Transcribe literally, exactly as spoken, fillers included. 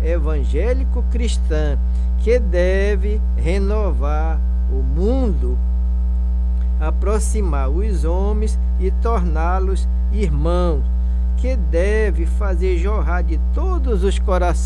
evangélico-cristã que deve renovar o mundo, aproximar os homens e torná-los irmãos, que deve fazer jorrar de todos os corações